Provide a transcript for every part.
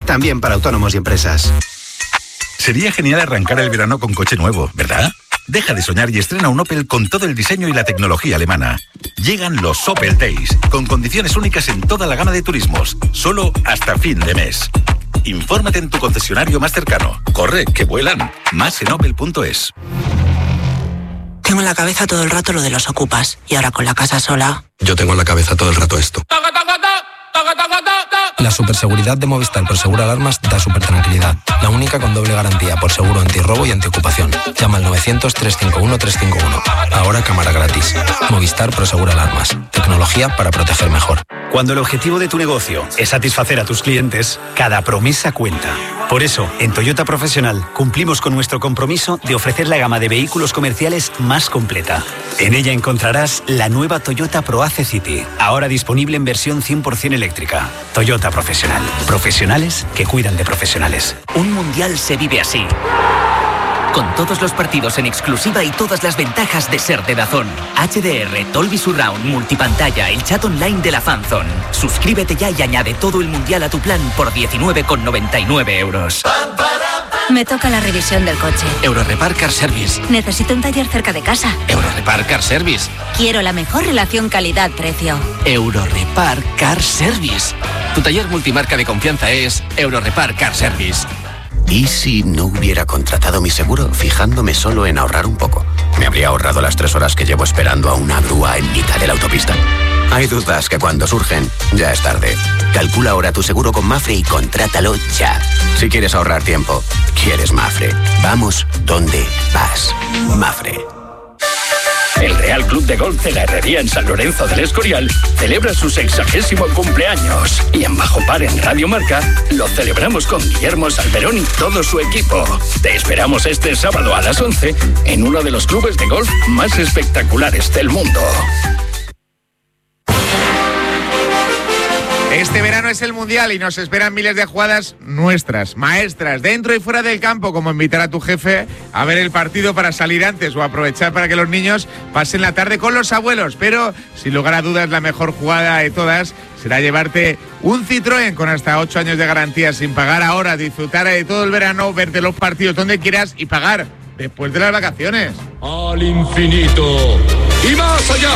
también para autónomos y empresas. Sería genial arrancar el verano con coche nuevo, ¿verdad? Deja de soñar y estrena un Opel con todo el diseño y la tecnología alemana. Llegan los Opel Days, con condiciones únicas en toda la gama de turismos, solo hasta fin de mes. Infórmate en tu concesionario más cercano. Corre, que vuelan. Más en opel.es. Tengo en la cabeza todo el rato lo de los ocupas. Y ahora con la casa sola... Yo tengo en la cabeza todo el rato esto. La superseguridad de Movistar por Seguro Alarmas da super tranquilidad. La única con doble garantía por seguro antirrobo y antiocupación. Llama al 900-351-351. Ahora cámara gratis. Movistar por Seguro Alarmas. Tecnología para proteger mejor. Cuando el objetivo de tu negocio es satisfacer a tus clientes, cada promesa cuenta. Por eso, en Toyota Profesional cumplimos con nuestro compromiso de ofrecer la gama de vehículos comerciales más completa. En ella encontrarás la nueva Toyota ProAce City, ahora disponible en versión 100% eléctrica. Toyota Profesional. Profesionales que cuidan de profesionales. Un mundial se vive así. Con todos los partidos en exclusiva y todas las ventajas de ser de DAZN. HDR, Dolby Surround, multipantalla, el chat online de la Fanzone. Suscríbete ya y añade todo el mundial a tu plan por 19,99 euros. Me toca la revisión del coche. Eurorepar Car Service. Necesito un taller cerca de casa. Eurorepar Car Service. Quiero la mejor relación calidad-precio. Eurorepar Car Service. Tu taller multimarca de confianza es Eurorepar Car Service. ¿Y si no hubiera contratado mi seguro fijándome solo en ahorrar un poco? ¿Me habría ahorrado las 3 horas que llevo esperando a una grúa en mitad de la autopista? Hay dudas que cuando surgen, ya es tarde. Calcula ahora tu seguro con Mafre y contrátalo ya. Si quieres ahorrar tiempo, quieres Mafre. Vamos donde vas. Mafre. El Real Club de Golf de la Herrería en San Lorenzo del Escorial celebra su 60º cumpleaños. Y en Bajo Par en Radio Marca lo celebramos con Guillermo Salmerón y todo su equipo. Te esperamos este sábado a las 11 en uno de los clubes de golf más espectaculares del mundo. Este verano es el Mundial y nos esperan miles de jugadas nuestras, maestras, dentro y fuera del campo, como invitar a tu jefe a ver el partido para salir antes o aprovechar para que los niños pasen la tarde con los abuelos. Pero, sin lugar a dudas, la mejor jugada de todas será llevarte un Citroën con hasta 8 años de garantía sin pagar ahora, disfrutar de todo el verano, verte los partidos donde quieras y pagar después de las vacaciones. Al infinito y más allá.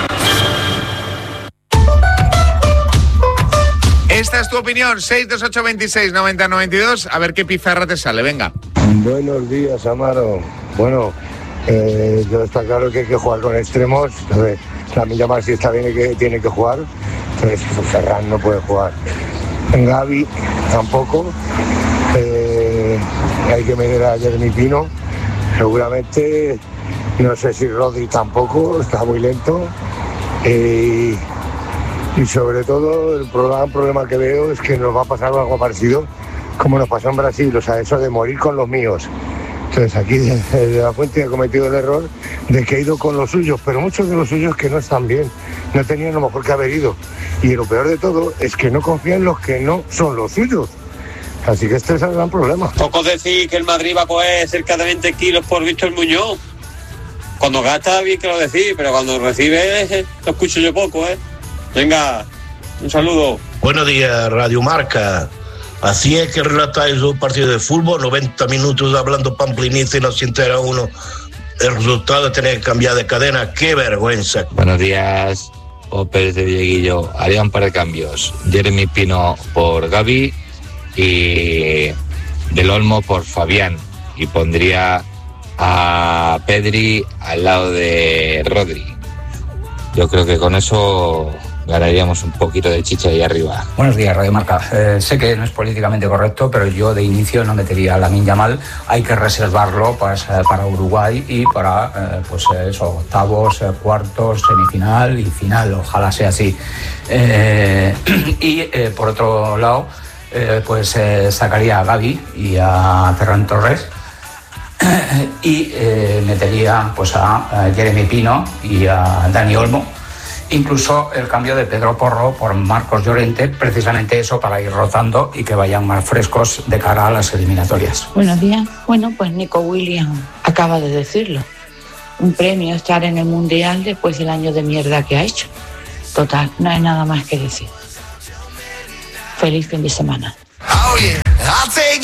Esta es tu opinión, 628269092, a ver qué pizarra te sale, venga. Buenos días, Amaro. Bueno, está claro que hay que jugar con extremos. Entonces, Lamine Yamal si está bien que tiene que jugar. Entonces, Ferran no puede jugar. Gavi tampoco. Hay que meter a Jeremy Pino. Seguramente, no sé si Rodri tampoco, está muy lento. Y sobre todo el problema que veo es que nos va a pasar algo parecido como nos pasó en Brasil, o sea, eso de morir con los míos. Entonces aquí desde la Fuente ha cometido el error de que ha ido con los suyos, pero muchos de los suyos que no están bien, no tenían lo mejor que haber ido. Y lo peor de todo es que no confían en los que no son los suyos. Así que este es el gran problema. Poco decir que el Madrid va a coger cerca de 20 kilos por Víctor Muñoz. Cuando gasta bien que lo decir, pero cuando recibe lo escucho yo poco, Venga, un saludo. Buenos días, Radio Marca. Así es que relatáis un partido de fútbol, 90 minutos hablando pampliniza y no se entera uno. El resultado de tener que cambiar de cadena, qué vergüenza. Buenos días, Pérez de Villeguillo. Haría un par de cambios. Jeremy Pino por Gavi y Del Olmo por Fabián. Y pondría a Pedri al lado de Rodri. Yo creo que con eso ganaríamos un poquito de chicha ahí arriba. Buenos días, Radio Marca. Sé que no es políticamente correcto, pero yo de inicio no metería a Lamine Yamal. Hay que reservarlo para Uruguay y para octavos, cuartos, semifinal y final. Ojalá sea así. Por otro lado, sacaría a Gavi y a Ferran Torres. Y metería a Jeremy Pino y a Dani Olmo. Incluso el cambio de Pedro Porro por Marcos Llorente, precisamente eso para ir rotando y que vayan más frescos de cara a las eliminatorias. Buenos días. Bueno, pues Nico Williams acaba de decirlo. Un premio estar en el Mundial después del año de mierda que ha hecho. Total, no hay nada más que decir. Feliz fin de semana. Oh, yeah.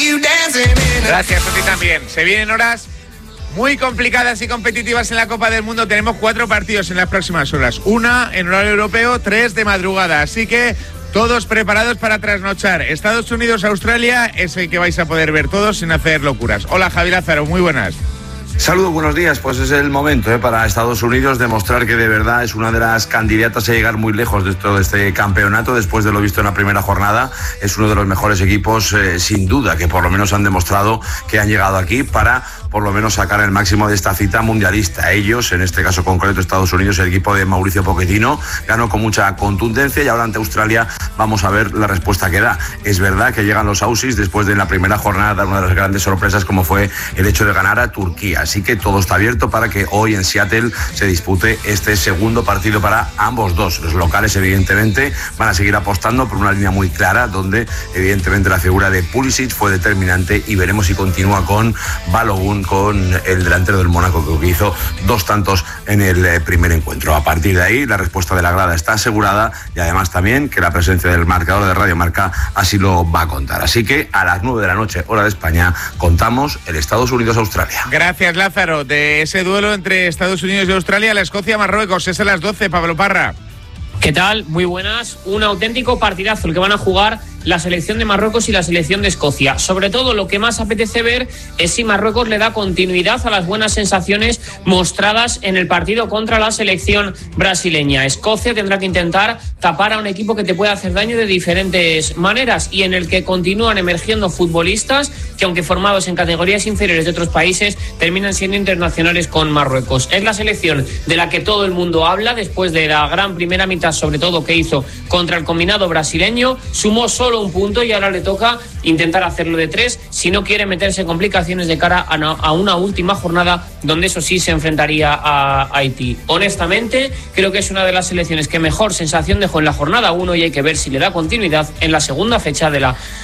Gracias a ti también. Se vienen horas muy complicadas y competitivas en la Copa del Mundo. Tenemos 4 partidos en las próximas horas. 1 en horario europeo, 3 de madrugada. Así que todos preparados para trasnochar. Estados Unidos, Australia es el que vais a poder ver todos sin hacer locuras. Hola, Javi Lázaro, muy buenas. Saludos, buenos días. Pues es el momento para Estados Unidos demostrar que de verdad es una de las candidatas a llegar muy lejos de todo este campeonato. Después de lo visto en la primera jornada, es uno de los mejores equipos, sin duda, que por lo menos han demostrado que han llegado aquí para por lo menos sacar el máximo de esta cita mundialista. Ellos, en este caso concreto Estados Unidos, el equipo de Mauricio Pochettino, ganó con mucha contundencia y ahora ante Australia vamos a ver la respuesta que da. Es verdad que llegan los Aussies después de en la primera jornada dar una de las grandes sorpresas como fue el hecho de ganar a Turquía. Así que todo está abierto para que hoy en Seattle se dispute este segundo partido para ambos dos. Los locales evidentemente van a seguir apostando por una línea muy clara donde evidentemente la figura de Pulisic fue determinante y veremos si continúa con Balogun, con el delantero del Mónaco que hizo 2 tantos en el primer encuentro. A partir de ahí la respuesta de la grada está asegurada y además también que la presencia del marcador de Radio Marca así lo va a contar. Así que a las 9 de la noche, hora de España, contamos el Estados Unidos-Australia. Gracias, Lázaro. De ese duelo entre Estados Unidos y Australia, la Escocia-Marruecos es a las 12, Pablo Parra. ¿Qué tal? Muy buenas. Un auténtico partidazo el que van a jugar la selección de Marruecos y la selección de Escocia. Sobre todo lo que más apetece ver es si Marruecos le da continuidad a las buenas sensaciones mostradas en el partido contra la selección brasileña. Escocia tendrá que intentar tapar a un equipo que te puede hacer daño de diferentes maneras y en el que continúan emergiendo futbolistas que, aunque formados en categorías inferiores de otros países, terminan siendo internacionales con Marruecos. Es la selección de la que todo el mundo habla después de la gran primera mitad, sobre todo que hizo contra el combinado brasileño. Sumó solo un punto y ahora le toca intentar hacerlo de 3 si no quiere meterse en complicaciones de cara a una última jornada donde eso sí se enfrentaría a Haití. Honestamente, creo que es una de las selecciones que mejor sensación dejó en la jornada 1 y hay que ver si le da continuidad en la segunda fecha de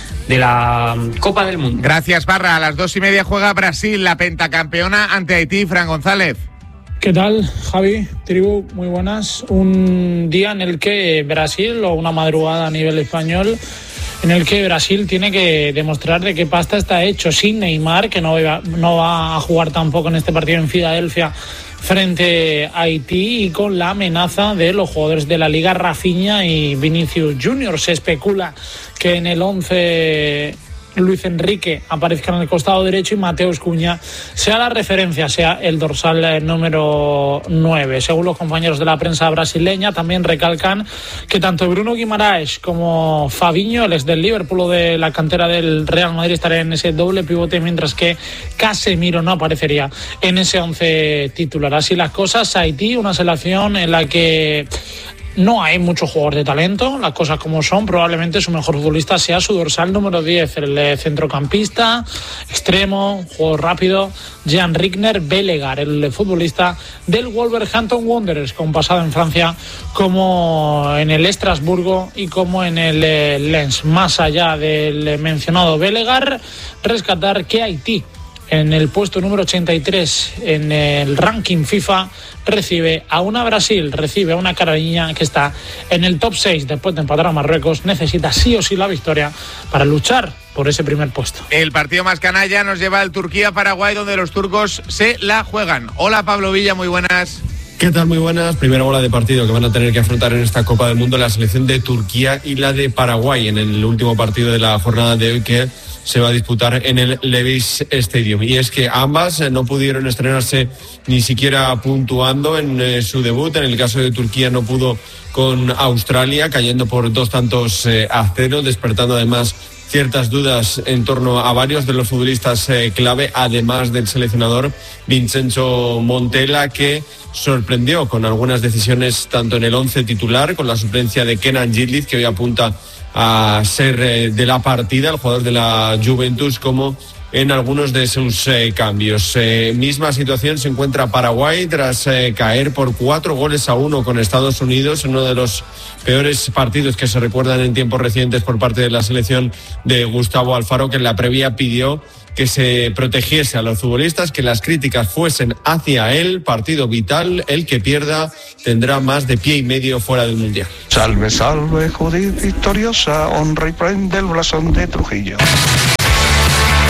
la Copa del Mundo. Gracias, Parra. A las 2:30 juega Brasil, la pentacampeona, ante Haití. Fran González. ¿Qué tal, Javi? Tribu, muy buenas. Un día en el que Brasil, o una madrugada a nivel español, en el que Brasil tiene que demostrar de qué pasta está hecho sin Neymar, que no va a jugar tampoco en este partido en Filadelfia frente a Haití, y con la amenaza de los jugadores de la Liga, Rafinha y Vinicius Junior. Se especula que en el 11 Luis Enrique aparezca en el costado derecho y Mateus Cunha sea la referencia, sea el dorsal número 9. Según los compañeros de la prensa brasileña, también recalcan que tanto Bruno Guimaraes como Fabinho, el ex del Liverpool o de la cantera del Real Madrid, estarían en ese doble pivote, mientras que Casemiro no aparecería en ese 11 titular. Así las cosas, Haití, una selección en la que no hay muchos jugadores de talento, las cosas como son. Probablemente su mejor futbolista sea su dorsal número 10, el centrocampista, extremo, juego rápido, Jean Rigner Bellegar, el futbolista del Wolverhampton Wanderers, con pasado en Francia como en el Estrasburgo y como en el Lens. Más allá del mencionado Bellegar, rescatar que Haití, en el puesto número 83 en el ranking FIFA, recibe a una Brasil, recibe a una Carolina que está en el top 6 después de empatar a Marruecos. Necesita sí o sí la victoria para luchar por ese primer puesto. El partido más canalla nos lleva al Turquía-Paraguay, donde los turcos se la juegan. Hola, Pablo Villa, muy buenas. ¿Qué tal? Muy buenas. Primera bola de partido que van a tener que afrontar en esta Copa del Mundo la selección de Turquía y la de Paraguay en el último partido de la jornada de hoy, que se va a disputar en el Levi's Stadium. Y es que ambas no pudieron estrenarse ni siquiera puntuando en su debut. En el caso de Turquía no pudo con Australia, cayendo por 2-0, despertando además ciertas dudas en torno a varios de los futbolistas clave, además del seleccionador Vincenzo Montella, que sorprendió con algunas decisiones tanto en el 11 titular, con la suplencia de Kenan Yildiz, que hoy apunta a ser de la partida, el jugador de la Juventus, como en algunos de sus cambios. Misma situación se encuentra Paraguay tras caer por 4-1 con Estados Unidos, en uno de los peores partidos que se recuerdan en tiempos recientes por parte de la selección de Gustavo Alfaro, que en la previa pidió que se protegiese a los futbolistas, que las críticas fuesen hacia él. Partido vital, el que pierda tendrá más de pie y medio fuera del Mundial. Salve, salve, Judith victoriosa, honra y prende el blasón de Trujillo.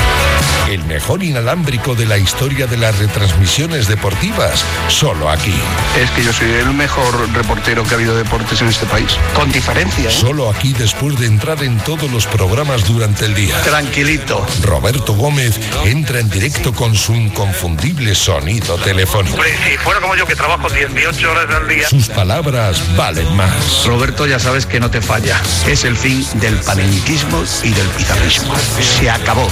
el mejor inalámbrico de la historia de las retransmisiones deportivas, solo aquí. Es que yo soy el mejor reportero que ha habido de deportes en este país, con diferencia, ¿eh? Solo aquí, después de entrar en todos los programas durante el día. Tranquilito. Roberto Gómez entra en directo con su inconfundible sonido telefónico. Hombre, si fuera como yo, que trabajo 18 horas al día. Sus palabras valen más. Roberto, ya sabes que no te falla. Es el fin del panenquismo y del pizarrismo. Se acabó.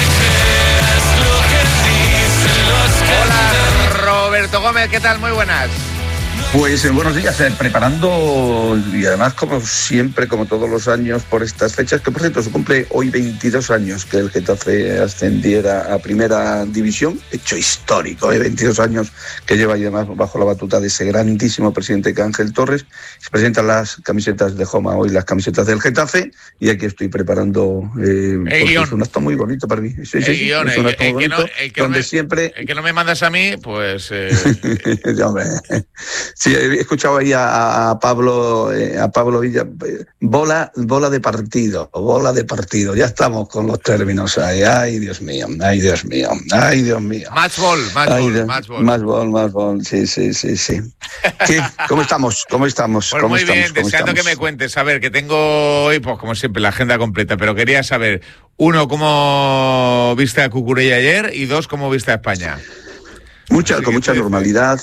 Hola, Roberto Gómez, ¿qué tal? Muy buenas. Pues buenos días, preparando, y además como siempre, como todos los años por estas fechas, que por cierto se cumple hoy 22 años que el Getafe ascendiera a Primera División, hecho histórico, 22 años que lleva, y además bajo la batuta de ese grandísimo presidente que Ángel Torres. Se presentan las camisetas de Joma, hoy las camisetas del Getafe, y aquí estoy preparando, porque es un acto muy bonito para mí. Sí, el guión, es un acto muy bonito, donde siempre... El que no me mandas a mí, pues... Hombre... Sí, he escuchado ahí a Pablo Villa, bola de partido, ya estamos con los términos ahí, ay Dios mío. Match ball, sí. ¿Cómo estamos? Pues muy bien, deseando que me cuentes, a ver, que tengo hoy, pues como siempre, la agenda completa, pero quería saber, uno, ¿cómo viste a Cucurella ayer? Y dos, ¿cómo viste a España? Con mucha normalidad.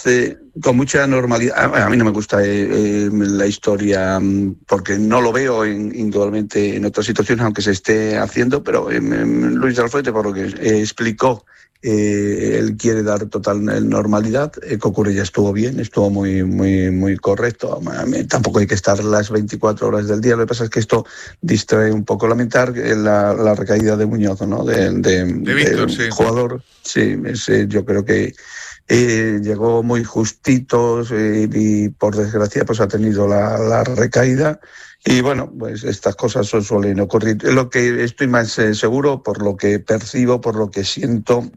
A mí no me gusta la historia, porque no lo veo indudablemente en otras situaciones, aunque se esté haciendo, pero Luis de la Fuente, por lo que explicó, él quiere dar total normalidad. Cucurella estuvo bien, estuvo muy correcto. Tampoco hay que estar las 24 horas del día. Lo que pasa es que esto distrae un poco. Lamentar la recaída de Muñoz, ¿no? De Víctor, sí. Jugador. Sí, yo creo que llegó muy justito y por desgracia pues ha tenido la recaída. Y bueno, pues estas cosas suelen ocurrir. Lo que estoy más seguro, por lo que percibo, por lo que siento,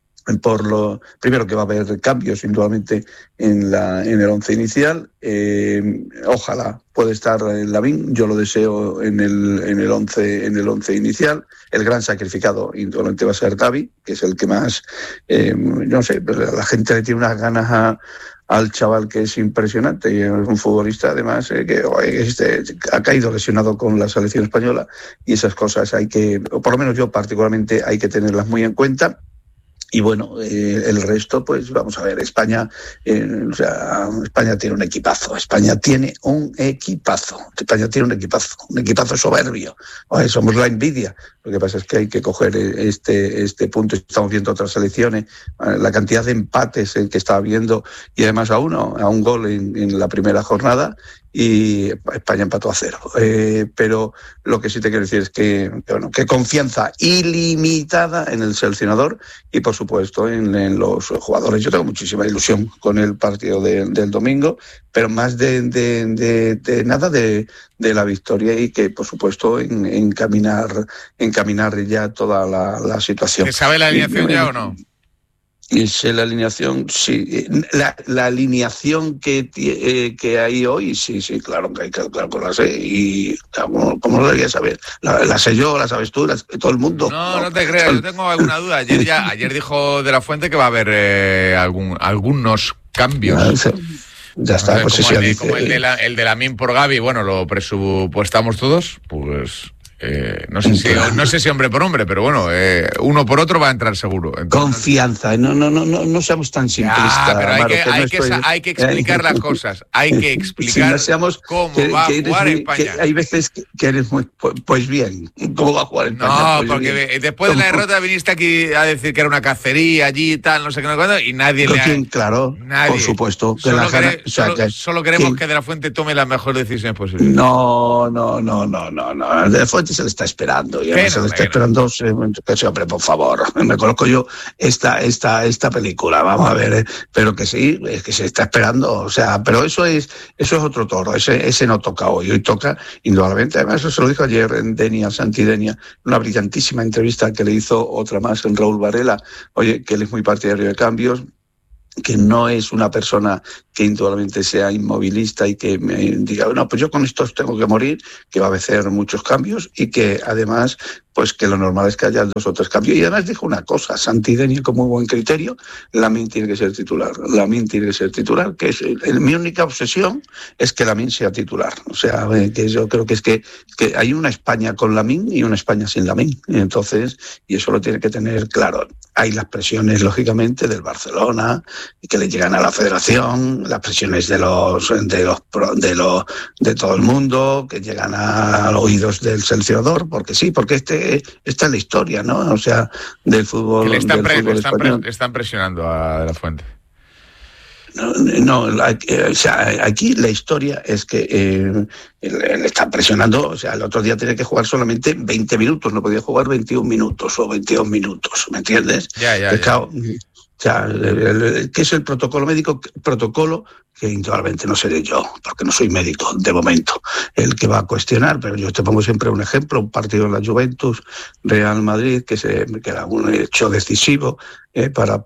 primero que va a haber cambios indudablemente en el once inicial. Ojalá pueda estar Lavín, yo lo deseo en el once inicial. El gran sacrificado indudablemente va a ser Gavi, que es el que más, no sé, la gente le tiene unas ganas al chaval, que es impresionante, y es un futbolista además que ha caído lesionado con la selección española, y esas cosas hay que, o por lo menos yo particularmente, hay que tenerlas muy en cuenta. Y bueno, el resto, pues vamos a ver, España tiene un equipazo, España tiene un equipazo soberbio. Oye, somos la envidia. Lo que pasa es que hay que coger este punto. Estamos viendo otras selecciones, la cantidad de empates que está habiendo, y además a un gol en la primera jornada, y España empató a 0. Pero lo que sí te quiero decir es que confianza ilimitada en el seleccionador y, por supuesto, en los jugadores. Yo tengo muchísima ilusión con el partido del domingo, pero más de nada de la victoria, y que, por supuesto, encaminar ya toda la situación. ¿Se sabe la alineación ya o no? Es la alineación, sí. La alineación que hay hoy, sí, claro que la sé. Y ¿cómo lo debería saber? La sé yo, la sabes tú, todo el mundo. No te creas, yo tengo alguna duda. Ayer dijo De la Fuente que va a haber algunos cambios. Ya está, pues como el de Lamin por Gavi, bueno, lo presupuestamos todos, pues... no sé si hombre por hombre, pero bueno, uno por otro va a entrar seguro. Entonces, confianza, no seamos tan simplistas. Pero hay que explicar las cosas, hay que explicar cómo va a jugar España. Hay veces que eres muy... Pues bien, ¿cómo va a jugar España? No, porque bien. Después de la derrota viniste aquí a decir que era una cacería allí y tal, no sé qué, no sé cuándo, y nadie Claro, por supuesto. Solo queremos que De la Fuente tome las mejores decisiones posibles. No. De la Fuente se le está esperando, y además se le está esperando, hombre, por favor, me conozco yo esta película, vamos a ver, pero que sí, es que se está esperando, pero eso es otro toro, ese no toca hoy toca indudablemente. Además, eso se lo dijo ayer en Santi Denia, una brillantísima entrevista que le hizo otra más en Raúl Varela, oye, que él es muy partidario de cambios, que no es una persona que indudablemente sea inmovilista y que me diga, no, pues yo con estos tengo que morir, que va a hacer muchos cambios, y que además pues que lo normal es que haya 2 o 3 cambios. Y además dijo una cosa, Santidenia con muy buen criterio, Lamine tiene que ser titular, que es mi única obsesión es que Lamine sea titular. O sea, que yo creo que es que hay una España con Lamine y una España sin Lamine. Entonces, y eso lo tiene que tener claro. Hay las presiones, lógicamente, del Barcelona, y que le llegan a la federación, las presiones de todo el mundo, que llegan a oídos del seleccionador, porque sí, porque esta es la historia, ¿no? O sea, del fútbol. Que español. Están presionando a De La Fuente. No, o sea, aquí la historia es que le están presionando. O sea, el otro día tenía que jugar solamente 20 minutos, no podía jugar 21 minutos o 22 minutos, ¿me entiendes? Ya. Claro, o sea, ¿qué es el protocolo médico? Protocolo que indudablemente no seré yo, porque no soy médico de momento, el que va a cuestionar, pero yo te pongo siempre un ejemplo, un partido en la Juventus, Real Madrid, que era un hecho decisivo para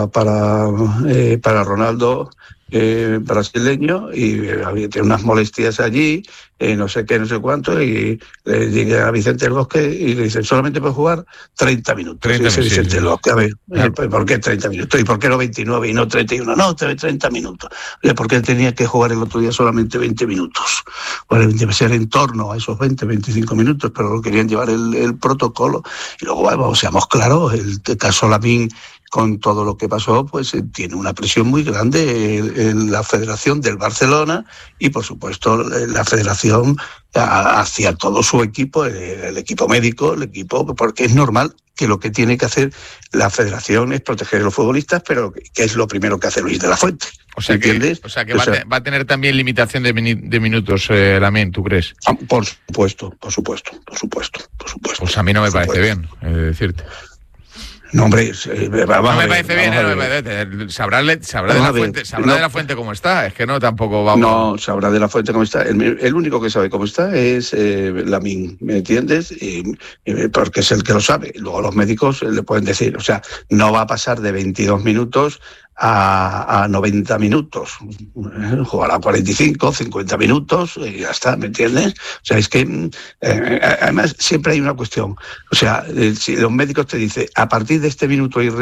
Ronaldo, brasileño, y tiene unas molestias allí, no sé qué, no sé cuánto, y le dije a Vicente del Bosque y le dicen, solamente puede jugar 30 minutos. Y dice Vicente del Bosque, a ver, ¿por qué 30 minutos? ¿Y por qué no 29 y no 31? No, 30 minutos. Porque él tenía que jugar el otro día solamente 20 minutos. Bueno, debe ser en torno a esos 20, 25 minutos, pero lo querían llevar el protocolo. Y luego, vamos, seamos claros, el caso Lamine, con todo lo que pasó, pues tiene una presión muy grande en la Federación del Barcelona y, por supuesto, la Federación hacia todo su equipo, el equipo médico, porque es normal que lo que tiene que hacer la Federación es proteger a los futbolistas, pero que es lo primero que hace Luis de la Fuente. O sea que va a tener también limitación de minutos, Lamine, ¿tú crees? Por supuesto. Pues a mí no me parece bien, decirte. No, hombre, no me parece bien, sabrá de la Fuente cómo está, es que no, tampoco vamos. No, sabrá de la Fuente cómo está. El único que sabe cómo está es Lamine, ¿me entiendes? Porque es el que lo sabe. Luego los médicos le pueden decir, o sea, no va a pasar de 22 minutos a 90 minutos, jugará 45, 50 minutos y ya está, ¿me entiendes? O sea, es que además siempre hay una cuestión, o sea, si los médicos te dicen, a partir de este minuto hay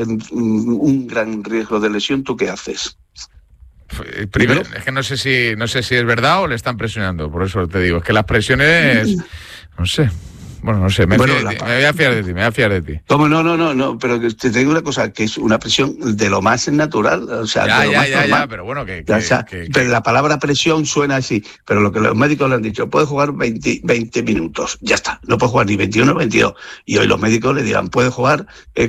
un gran riesgo de lesión, ¿tú qué haces? Primero, es que no sé si es verdad o le están presionando, por eso te digo, es que las presiones, no sé. Bueno, no sé, me voy a fiar de ti. ¿Cómo? No, pero te digo una cosa, que es una presión de lo más natural, o sea, de lo más normal. Ya, pero bueno, pero la palabra presión suena así, pero lo que los médicos le han dicho, puede jugar 20 minutos, ya está, no puede jugar ni 21 ni 22, y hoy los médicos le dirán, puede jugar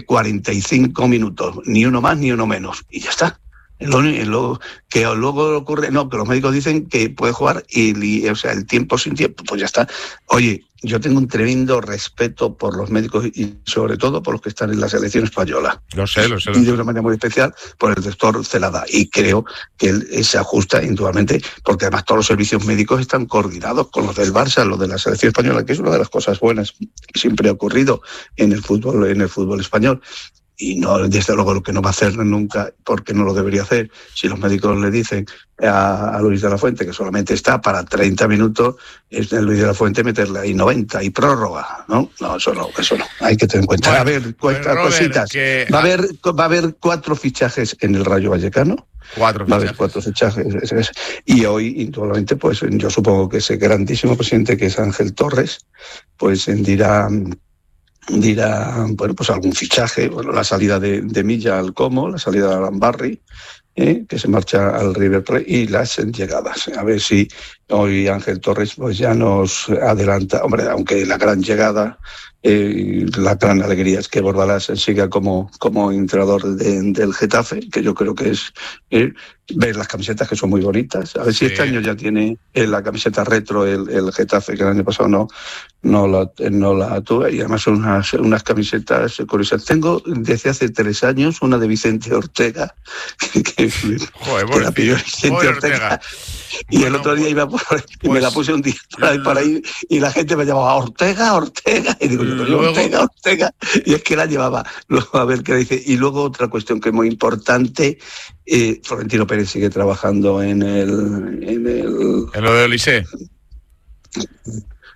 45 minutos, ni uno más ni uno menos, y ya está. Lo que luego ocurre, no, que los médicos dicen que puede jugar o sea, el tiempo sin tiempo, pues ya está. Oye, yo tengo un tremendo respeto por los médicos y sobre todo por los que están en la selección española. Lo sé. Y de una manera muy especial por el doctor Celada. Y creo que él se ajusta indudablemente, porque además todos los servicios médicos están coordinados con los del Barça, los de la selección española, que es una de las cosas buenas que siempre ha ocurrido en el fútbol español. Y no, desde luego, lo que no va a hacer nunca, porque no lo debería hacer, si los médicos le dicen a Luis de la Fuente que solamente está para 30 minutos, es de Luis de la Fuente meterle ahí 90 y prórroga, ¿no? No, eso no, hay que tener en cuenta. A ver, cositas. Va a haber 4 fichajes en el Rayo Vallecano. 4 fichajes. Va a haber 4 fichajes. Y hoy, indudablemente, pues yo supongo que ese grandísimo presidente que es Ángel Torres, pues dirá, bueno, pues algún fichaje, bueno, la salida de Milla al Como, la salida de Arambarri, que se marcha al River Plate, y las llegadas. A ver si hoy Ángel Torres pues ya nos adelanta. Hombre, aunque la gran llegada, la gran alegría es que Bordalás siga como entrenador del Getafe, que yo creo que es ver las camisetas, que son muy bonitas. A ver si este año ya tiene la camiseta retro el Getafe, que el año pasado no la tuve, y además son unas camisetas curiosas. Tengo desde hace 3 años una de Vicente Ortega, que la pidió Vicente Ortega. Y bueno, el otro día iba por ahí, me la puse un día por ahí, y la gente me llamaba Ortega, y digo, Ortega, y es que la llevaba. Luego, a ver qué dice. Y luego otra cuestión que es muy importante, Florentino Pérez sigue trabajando en lo de Olise.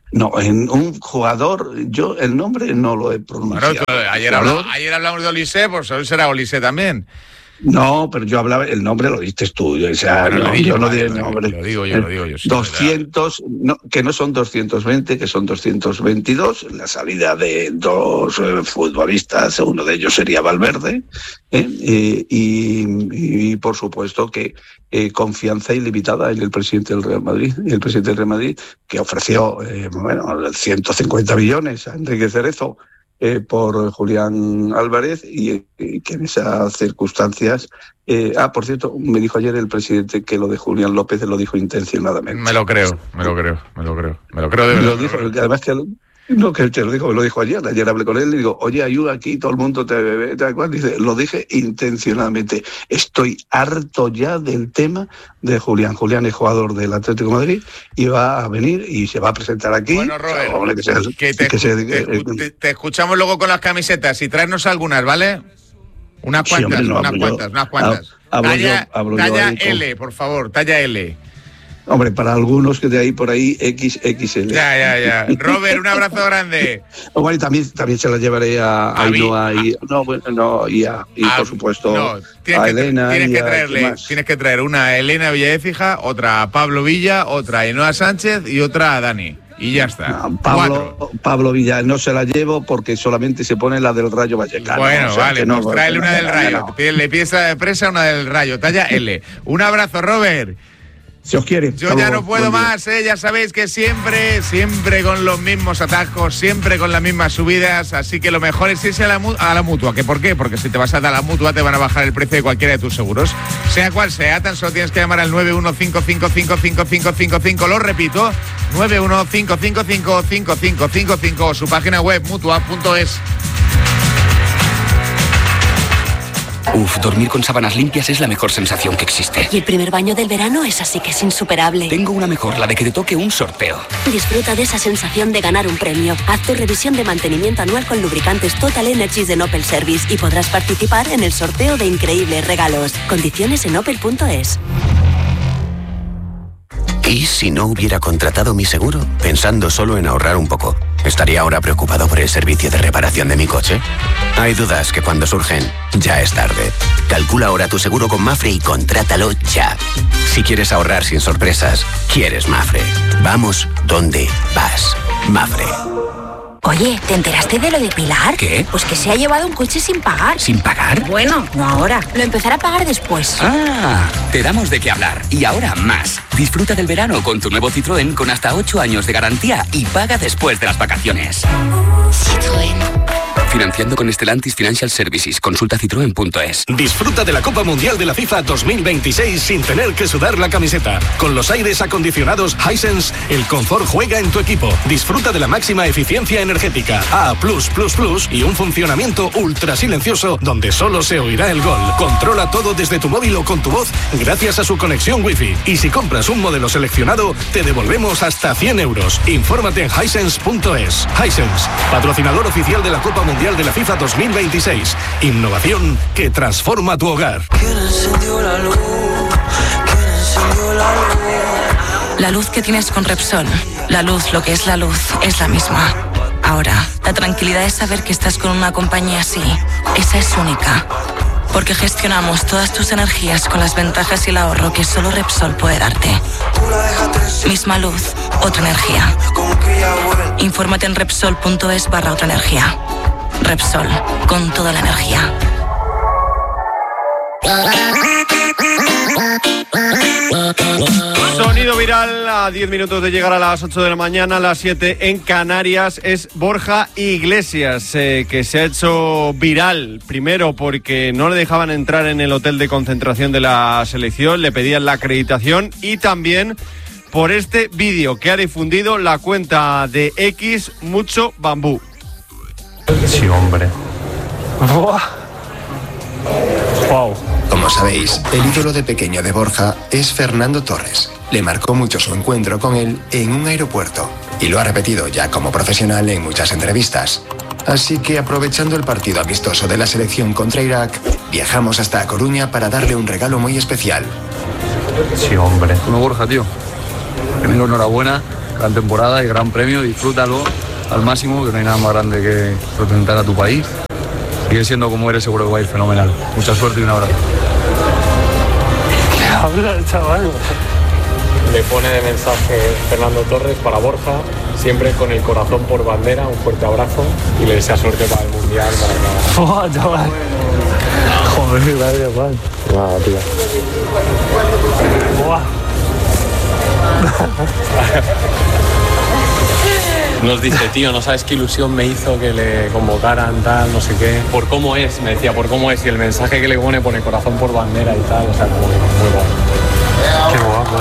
No, en un jugador, yo el nombre no lo he pronunciado. Bueno, ayer hablamos de Olise, pues hoy será Olise también. No, pero yo hablaba, el nombre lo diste tú, o sea, bueno, yo no di el nombre. Lo digo yo. Sí, 200, no, que no son 220, que son 222, la salida de dos futbolistas, uno de ellos sería Valverde, y por supuesto que confianza ilimitada en el presidente del Real Madrid, que ofreció 150 millones a Enrique Cerezo, por Julián Álvarez y que en esas circunstancias... por cierto, me dijo ayer el presidente que lo de Julián López lo dijo intencionadamente. Me lo creo de verdad. Lo dijo, además que... No, que te lo dijo, me lo dijo ayer hablé con él y digo, oye, ayuda aquí, todo el mundo te bebe, tal cual. Dice, lo dije intencionadamente. Estoy harto ya del tema de Julián. Julián es jugador del Atlético de Madrid y va a venir y se va a presentar aquí. Bueno, Robert, te escuchamos luego con las camisetas y tráenos algunas, ¿vale? Unas cuantas. Talla L, por favor, talla L. Hombre, para algunos que de ahí por ahí XXL. Ya. Robert, un abrazo grande. Bueno, y también se la llevaré a Ainhoa por supuesto a Elena. Tienes que traer una a Elena Villaécija, otra a Pablo Villa, otra a Ainhoa Sánchez y otra a Dani. Y ya está. No, Pablo Villa no se la llevo porque solamente se pone la del Rayo Vallecano. Bueno, vale, pues tráele una del Rayo. Le pides a la empresa una del Rayo, talla L. Un abrazo, Robert. Si os quiere. Yo ya no puedo más, ya sabéis que siempre con los mismos atajos, siempre con las mismas subidas, así que lo mejor es irse a la Mutua. ¿Que por qué? Porque si te vas a dar a la Mutua te van a bajar el precio de cualquiera de tus seguros. Sea cual sea, tan solo tienes que llamar al 915555555, lo repito, 915555555 o su página web mutua.es. Dormir con sábanas limpias es la mejor sensación que existe. Y el primer baño del verano es así que es insuperable. Tengo una mejor, la de que te toque un sorteo. Disfruta de esa sensación de ganar un premio. Haz tu revisión de mantenimiento anual con lubricantes Total Energies de Opel Service y podrás participar en el sorteo de increíbles regalos. Condiciones en opel.es. ¿Y si no hubiera contratado mi seguro? Pensando solo en ahorrar un poco. ¿Estaría ahora preocupado por el servicio de reparación de mi coche? Hay dudas que cuando surgen, ya es tarde. Calcula ahora tu seguro con Mapfre y contrátalo ya. Si quieres ahorrar sin sorpresas, quieres Mapfre. Vamos donde vas. Mapfre. Oye, ¿te enteraste de lo de Pilar? ¿Qué? Pues que se ha llevado un coche sin pagar. ¿Sin pagar? Bueno, no ahora. Lo empezará a pagar después. Te damos de qué hablar. Y ahora más. Disfruta del verano con tu nuevo Citroën con hasta 8 años de garantía y paga después de las vacaciones. Citroën. Financiando con Stellantis Financial Services. Consulta citroen.es. Disfruta de la Copa Mundial de la FIFA 2026 sin tener que sudar la camiseta. Con los aires acondicionados Hisense, el confort juega en tu equipo. Disfruta de la máxima eficiencia energética A+++ y un funcionamiento ultra silencioso donde solo se oirá el gol. Controla todo desde tu móvil o con tu voz gracias a su conexión Wi-Fi. Y si compras un modelo seleccionado, te devolvemos hasta 100 euros. Infórmate en Hisense.es. Hisense, patrocinador oficial de la Copa Mundial de la FIFA 2026. Innovación que transforma tu hogar. La luz que tienes con Repsol, la luz, lo que es la luz, es la misma. Ahora, la tranquilidad es saber que estás con una compañía así. Esa es única. Porque gestionamos todas tus energías con las ventajas y el ahorro que solo Repsol puede darte. Misma luz, otra energía. Infórmate en Repsol.es/otra energía. Repsol, con toda la energía. Sonido viral a 10 minutos de llegar a las 8 de la mañana, a las 7 en Canarias, es Borja Iglesias, que se ha hecho viral, primero porque no le dejaban entrar en el hotel de concentración de la selección, le pedían la acreditación, y también por este vídeo que ha difundido la cuenta de X Mucho Bambú. Sí, hombre. Wow. Como sabéis, el ídolo de pequeño de Borja es Fernando Torres. Le marcó mucho su encuentro con él en un aeropuerto y lo ha repetido ya como profesional en muchas entrevistas. Así que, aprovechando el partido amistoso de la selección contra Irak, viajamos hasta A Coruña para darle un regalo muy especial. Sí, hombre. Bueno, Borja, tío, primero enhorabuena gran temporada y gran premio, disfrútalo al máximo, que no hay nada más grande que representar a tu país. Sigue siendo como eres, seguro que va a ir fenomenal. Mucha suerte y un abrazo. ¿Qué habla el chaval? Le pone de mensaje Fernando Torres para Borja, siempre con el corazón por bandera, un fuerte abrazo y le desea suerte para el Mundial. ¡Oh, chaval! Joder, gracias, Juan. Nada, tío. ¡Buah! Nos dice, tío, no sabes qué ilusión me hizo que le convocaran, tal, no sé qué. Por cómo es, me decía, por cómo es. Y el mensaje que le pone corazón por bandera y tal, o sea, como que muy guapo. Qué guapo,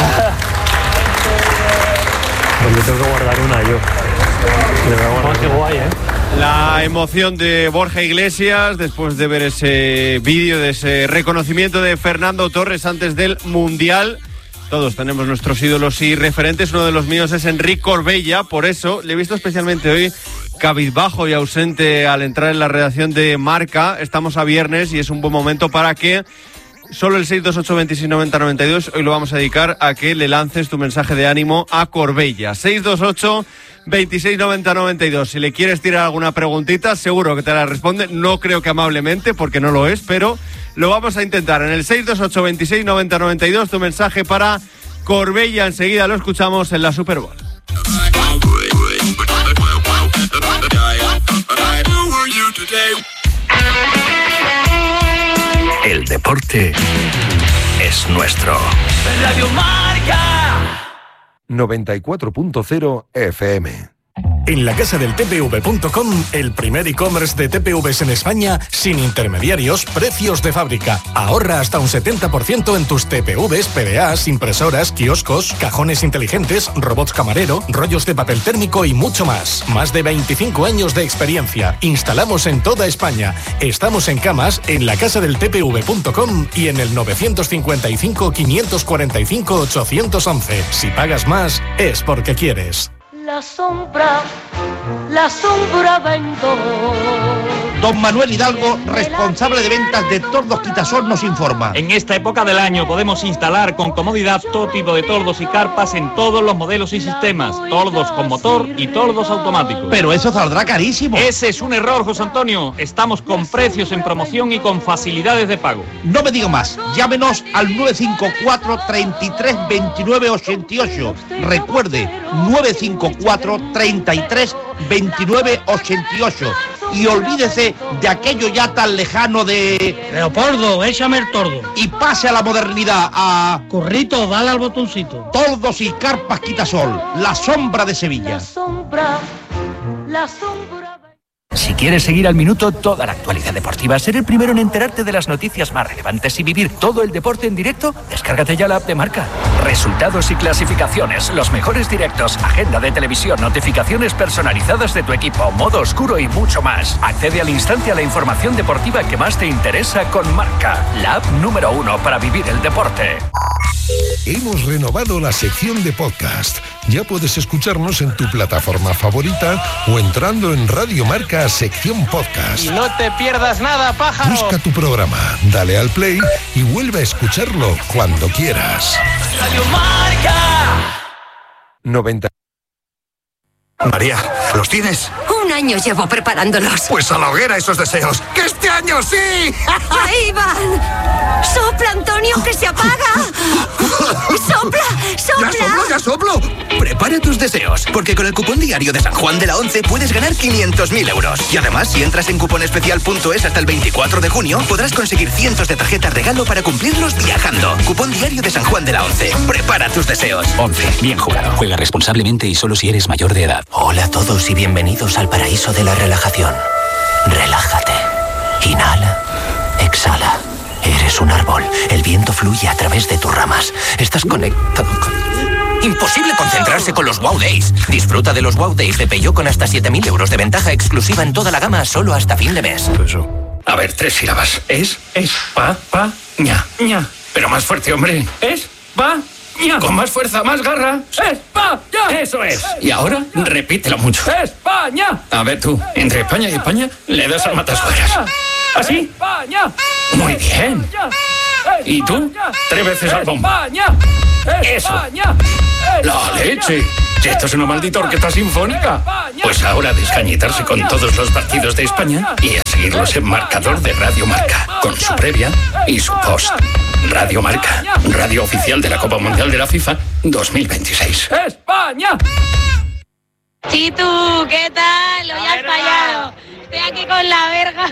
Pues le tengo que guardar una yo. Qué guay, La emoción de Borja Iglesias después de ver ese vídeo, de ese reconocimiento de Fernando Torres antes del Mundial. Todos tenemos nuestros ídolos y referentes. Uno de los míos es Enric Corbella, por eso le he visto especialmente hoy cabizbajo y ausente al entrar en la redacción de Marca. Estamos a viernes y es un buen momento para que solo el 628 26 90 92 hoy lo vamos a dedicar a que le lances tu mensaje de ánimo a Corbella. 628 26 90 92. Si le quieres tirar alguna preguntita, seguro que te la responde. No creo que amablemente, porque no lo es, pero lo vamos a intentar. En el 628 26 90 92, tu mensaje para Corbella. Enseguida lo escuchamos en la Super Bowl. El deporte es nuestro. Radio Marca 94.0 FM. En la casa del TPV.com, el primer e-commerce de TPVs en España, sin intermediarios, precios de fábrica. Ahorra hasta un 70% en tus TPVs, PDAs, impresoras, kioscos, cajones inteligentes, robots camarero, rollos de papel térmico y mucho más. Más de 25 años de experiencia. Instalamos en toda España. Estamos en Camas, en la casa del TPV.com y en el 955 545 811. Si pagas más, es porque quieres. La sombra vendo. Don Manuel Hidalgo, responsable de ventas de Tordos Quitasol, nos informa. En esta época del año podemos instalar con comodidad todo tipo de tordos y carpas en todos los modelos y sistemas. Tordos con motor y tordos automáticos. Pero eso saldrá carísimo. Ese es un error, José Antonio. Estamos con precios en promoción y con facilidades de pago. No me digo más. Llámenos al 954 33 29 88. Recuerde, 954 33 29 88. Y olvídese de aquello ya tan lejano de... Leopoldo, échame el tordo. Y pase a la modernidad, a... Corrito, dale al botoncito. Tordos y carpas Quitasol, la sombra de Sevilla. La sombra... Si quieres seguir al minuto toda la actualidad deportiva, ser el primero en enterarte de las noticias más relevantes y vivir todo el deporte en directo, descárgate ya la app de Marca. Resultados y clasificaciones, los mejores directos, agenda de televisión, notificaciones personalizadas de tu equipo, modo oscuro y mucho más. Accede al instante a la información deportiva que más te interesa con Marca, la app número 1 para vivir el deporte. Hemos renovado la sección de podcast. Ya puedes escucharnos en tu plataforma favorita o entrando en Radio Marca sección podcast. Y no te pierdas nada, pájaro. Busca tu programa, dale al play y vuelve a escucharlo cuando quieras. Radio Marca 90. María, ¿los tienes? Un año llevo preparándolos. Pues a la hoguera esos deseos. ¡Que este año sí! ¡Ahí van! ¡Sopla, Antonio, que se apaga! ¡Sopla, sopla! ¡Ya soplo! Prepara tus deseos, porque con el cupón diario de San Juan de la Once puedes ganar 500.000 euros. Y además, si entras en cuponespecial.es hasta el 24 de junio, podrás conseguir cientos de tarjetas regalo para cumplirlos viajando. Cupón diario de San Juan de la Once. Prepara tus deseos. 11. Bien jugado. Juega responsablemente y solo si eres mayor de edad. Hola a todos y bienvenidos al paraíso de la relajación. Relájate. Inhala. Exhala. Eres un árbol. El viento fluye a través de tus ramas. Estás conectado con... Imposible concentrarse con los Wow Days. Disfruta de los Wow Days de Peugeot con hasta 7.000 euros de ventaja exclusiva en toda la gama solo hasta fin de mes. A ver, 3 sílabas. Ña. Pero más fuerte, hombre. ¡Ya! Con más fuerza, más garra. ¡España! Eso es. Y ahora, repítelo mucho. ¡España! A ver tú, entre España y España, le das al matasuegras. ¿Así? ¡España! Muy bien. ¿Y tú? 3 veces al bombo. ¡España! Eso. La leche. Oye, esto es una maldita orquesta sinfónica. Pues ahora a descañitarse con todos los partidos de España y a seguirlos en Marcador de Radio Marca, con su previa y su post. Radio Marca, radio oficial de la Copa Mundial de la FIFA 2026. ¡España! Chitu, ¿qué tal? Hoy has fallado. Estoy aquí con la verga.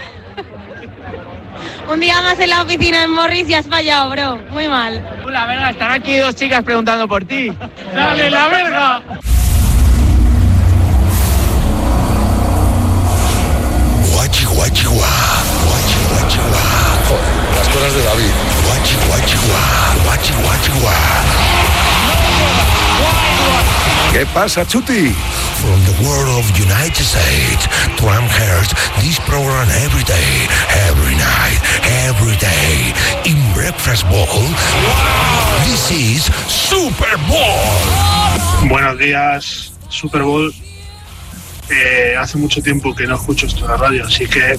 Un día más en la oficina en Morris y has fallado, bro. Muy mal. La verga, están aquí dos chicas preguntando por ti. ¡Dale, la verga! Guachi, guachi, guá. Guachi, guachi, guá. Joder, las cosas de David. Guachi, guachi, guá. Guachi, guachi, guá. ¿Qué pasa, Chuti? From the world of United States to Amherst, this program every day, every night, every day, in Breakfast Bowl. Wow. This is Super Bowl. Buenos días, Super Bowl. Hace mucho tiempo que no escucho esto en la radio, así que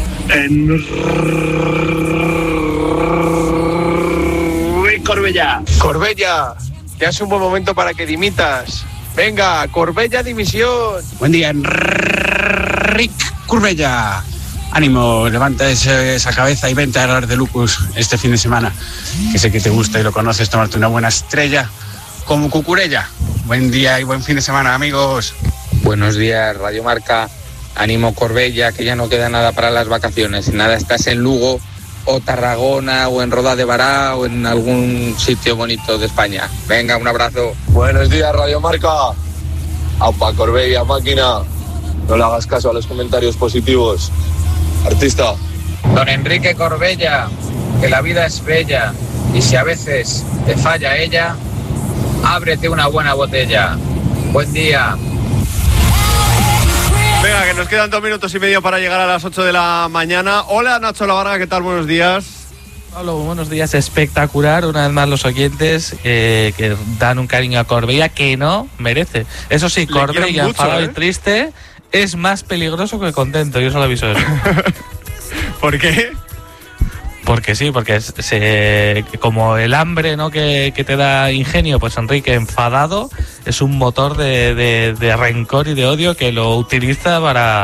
Corbella. Corbella, ya es un buen momento para que dimitas. Venga, Corbella dimisión. Buen día, Enric Corbella. Ánimo, levanta esa cabeza y vente a hablar de Lucus este fin de semana, que sé que te gusta y lo conoces, tomarte una buena estrella como Cucurella. Buen día y buen fin de semana, amigos. Buenos días, Radio Marca. Ánimo, Corbella, que ya no queda nada para las vacaciones. Nada, estás en Lugo o Tarragona o en Roda de Bará o en algún sitio bonito de España. Venga, un abrazo. Buenos días, Radio Marca. Aupa, Corbella, máquina. No le hagas caso a los comentarios positivos. Artista. Don Enrique Corbella, que la vida es bella y si a veces te falla ella, ábrete una buena botella. Buen día. Venga, que nos quedan 2 minutos y medio para llegar a las 8 de la mañana. Hola, Nacho Lavarga, ¿qué tal? Buenos días. Hola, buenos días. Espectacular, una vez más los oyentes que dan un cariño a Corbella que no merece. Eso sí, Corbella enfadado y triste es más peligroso que contento, yo solo aviso eso. ¿Por qué? Porque sí, porque como el hambre, ¿no? que te da ingenio, pues Enrique enfadado es un motor de rencor y de odio que lo utiliza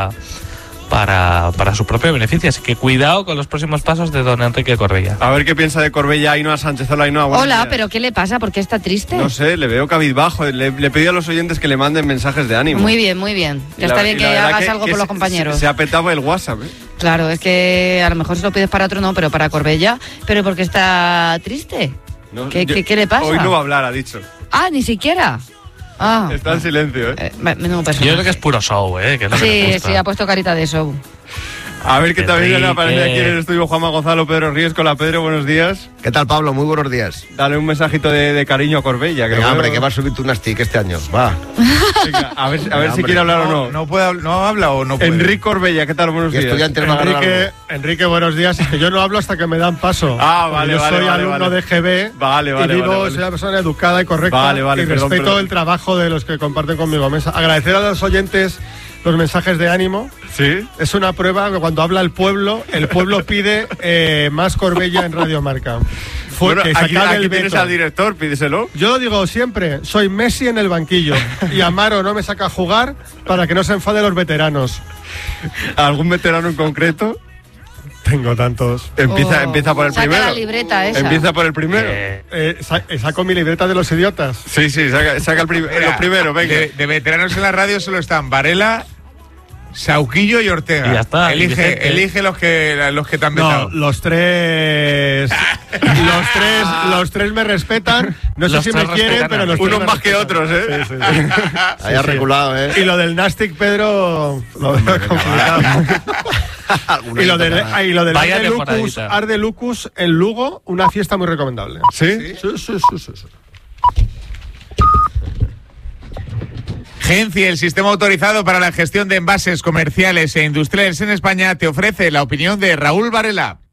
para su propio beneficio. Así que cuidado con los próximos pasos de don Enrique Corbella. A ver qué piensa de Corbella Ainhoa Sánchez. Hola, Ainhoa. Hola, ¿pero qué le pasa? ¿Por qué está triste? No sé, le veo cabizbajo. Le pedí a los oyentes que le manden mensajes de ánimo. Muy bien, muy bien. Ya está bien que hagas algo por los compañeros. Se apetaba el WhatsApp, ¿eh? Claro, es que a lo mejor se lo pides para otro, no, pero para Corbella. ¿Pero por qué está triste? No, ¿Qué le pasa? Hoy no va a hablar, ha dicho. Ah, ni siquiera. Ah. Está en silencio, ¿eh? Yo creo que es puro show, ¿eh? Que es lo que me gusta. Sí, ha puesto carita de show. A ver qué también le aparece aquí en el estudio Juanma Gonzalo, Pedro Ríos. Hola, Pedro, buenos días. ¿Qué tal, Pablo? Muy buenos días. Dale un mensajito de cariño a Corbella. Venga, hombre, que va a subir tu Nastic este año. Va. Venga, a ver si quiere hablar o no. ¿No habla o no puede? Enrique Corbella, ¿qué tal? Buenos días. Enrique, buenos días. Es que yo no hablo hasta que me dan paso. Vale, yo soy alumno de GB. Vale. Y soy una persona educada y correcta. Y respeto el trabajo de los que comparten conmigo mesa. Agradecer a los oyentes los mensajes de ánimo. Sí. Es una prueba que cuando habla el pueblo pide más Corbella en Radio Marca. Bueno, aquí tienes al director, pídeselo. Yo lo digo siempre, soy Messi en el banquillo y Amaro no me saca a jugar para que no se enfaden los veteranos. ¿Algún veterano en concreto? Tengo tantos. Empieza por el primero. Saca la libreta esa. Empieza por el primero. Saco mi libreta de los idiotas. Sí, saca los primeros, venga. De veteranos en la radio solo están Varela, Sauquillo y Ortega. Y ya está. Elige los que te han vetado. Los tres me respetan. No sé si me quieren, pero los unos más que otros, ¿eh? Sí. Ahí ha reculado, ¿eh? Y lo del Nastic, Pedro, lo veo complicado. Y lo del Arde Lucus en Lugo, una fiesta muy recomendable. ¿Sí? Sí. Genci, el sistema autorizado para la gestión de envases comerciales e industriales en España, te ofrece la opinión de Raúl Varela.